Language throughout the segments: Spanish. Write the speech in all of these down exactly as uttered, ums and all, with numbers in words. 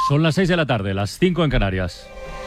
Son las seis de la tarde, las cinco en Canarias.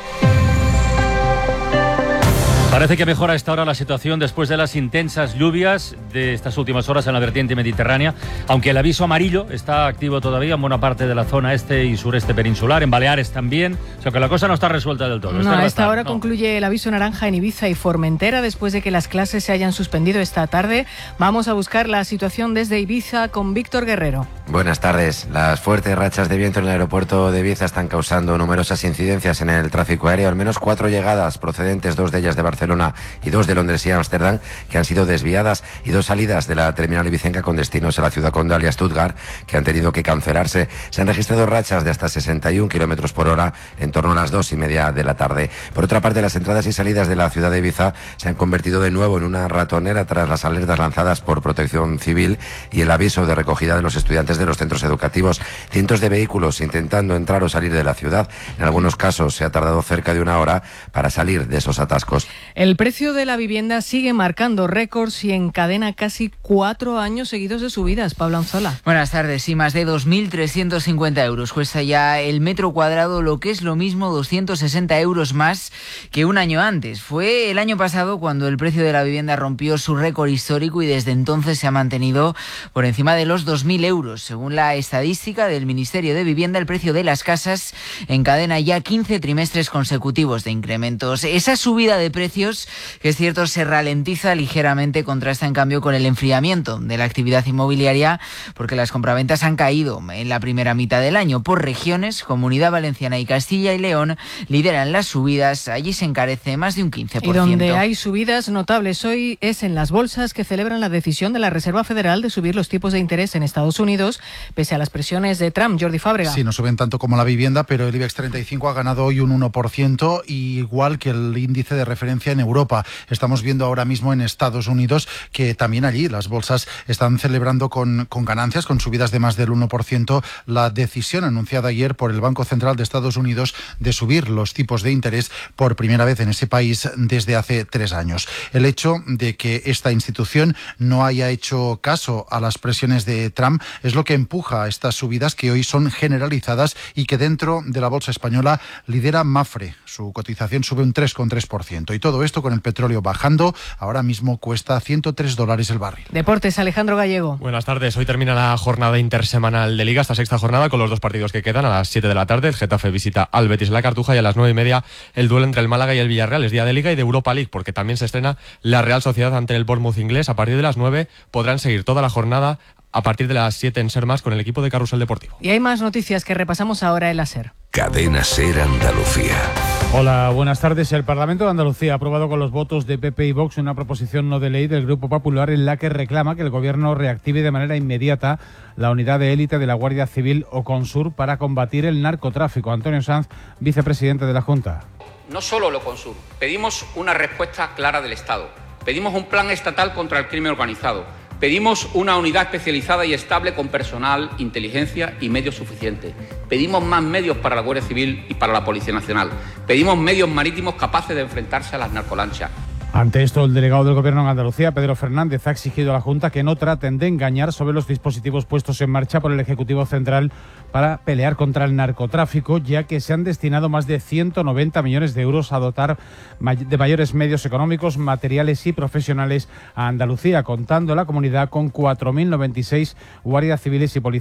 Parece que mejora a esta hora la situación después de las intensas lluvias de estas últimas horas en la vertiente mediterránea, aunque el aviso amarillo está activo todavía en buena parte de la zona este y sureste peninsular, en Baleares también, o sea que la cosa no está resuelta del todo. No, a esta hora no. Concluye el aviso naranja en Ibiza y Formentera después de que las clases se hayan suspendido esta tarde. Vamos a buscar la situación desde Ibiza con Víctor Guerrero. Buenas tardes. Las fuertes rachas de viento en el aeropuerto de Ibiza están causando numerosas incidencias en el tráfico aéreo, al menos cuatro llegadas procedentes, dos de ellas de Barcelona y dos de Londres y Ámsterdam, que han sido desviadas, y dos salidas de la terminal ibicenca con destinos a la ciudad condal y a Stuttgart, que han tenido que cancelarse. Se han registrado rachas de hasta sesenta y un kilómetros por hora en torno a las dos y media de la tarde. Por otra parte, las entradas y salidas de la ciudad de Ibiza se han convertido de nuevo en una ratonera tras las alertas lanzadas por Protección Civil y el aviso de recogida de los estudiantes de los centros educativos. Cientos de vehículos intentando entrar o salir de la ciudad. En algunos casos se ha tardado cerca de una hora para salir de esos atascos. El precio de la vivienda sigue marcando récords y encadena casi cuatro años seguidos de subidas. Pablo Anzola. Buenas tardes. Sí, más de dos mil trescientos cincuenta euros cuesta ya el metro cuadrado, lo que es lo mismo, doscientos sesenta euros más que un año antes. Fue el año pasado cuando el precio de la vivienda rompió su récord histórico y desde entonces se ha mantenido por encima de los dos mil euros. Según la estadística del Ministerio de Vivienda, el precio de las casas encadena ya quince trimestres consecutivos de incrementos. Esa subida de precios, que es cierto, se ralentiza ligeramente, contrasta en cambio con el enfriamiento de la actividad inmobiliaria, porque las compraventas han caído en la primera mitad del año. Por regiones, Comunidad Valenciana y Castilla y León lideran las subidas. Allí se encarece más de un quince por ciento. Y donde hay subidas notables hoy es en las bolsas, que celebran la decisión de la Reserva Federal de subir los tipos de interés en Estados Unidos, pese a las presiones de Trump. Jordi Fábrega. Sí, no suben tanto como la vivienda, pero el IBEX treinta y cinco ha ganado hoy un uno por ciento, igual que el índice de referencia en Europa. Estamos viendo ahora mismo en Estados Unidos que también allí las bolsas están celebrando con, con ganancias, con subidas de más del uno por ciento, la decisión anunciada ayer por el Banco Central de Estados Unidos de subir los tipos de interés por primera vez en ese país desde hace tres años. El hecho de que esta institución no haya hecho caso a las presiones de Trump es lo que empuja a estas subidas, que hoy son generalizadas y que dentro de la bolsa española lidera Mafre. Su cotización sube un tres coma tres por ciento y todo esto con el petróleo bajando. Ahora mismo cuesta ciento tres dólares el barril. Deportes, Alejandro Gallego. Buenas tardes. Hoy termina la jornada intersemanal de Liga, esta sexta jornada, con los dos partidos que quedan. A las siete de la tarde el Getafe visita al Betis en la Cartuja, y a las nueve y media el duelo entre el Málaga y el Villarreal. Es día de Liga y de Europa League, porque también se estrena la Real Sociedad ante el Bournemouth inglés. A partir de las nueve podrán seguir toda la jornada a partir de las siete en Ser Más con el equipo de Carrusel Deportivo. Y hay más noticias que repasamos ahora en la SER. Cadena SER Andalucía. Hola, buenas tardes. El Parlamento de Andalucía ha aprobado con los votos de P P y Vox una proposición no de ley del Grupo Popular en la que reclama que el Gobierno reactive de manera inmediata la unidad de élite de la Guardia Civil o Consur para combatir el narcotráfico. Antonio Sanz, vicepresidente de la Junta. No solo lo Consur, pedimos una respuesta clara del Estado. Pedimos un plan estatal contra el crimen organizado. Pedimos una unidad especializada y estable con personal, inteligencia y medios suficientes. Pedimos más medios para la Guardia Civil y para la Policía Nacional. Pedimos medios marítimos capaces de enfrentarse a las narcolanchas. Ante esto, el delegado del Gobierno en Andalucía, Pedro Fernández, ha exigido a la Junta que no traten de engañar sobre los dispositivos puestos en marcha por el Ejecutivo Central para pelear contra el narcotráfico, ya que se han destinado más de ciento noventa millones de euros a dotar de mayores medios económicos, materiales y profesionales a Andalucía, contando la comunidad con cuatro mil noventa y seis guardias civiles y policías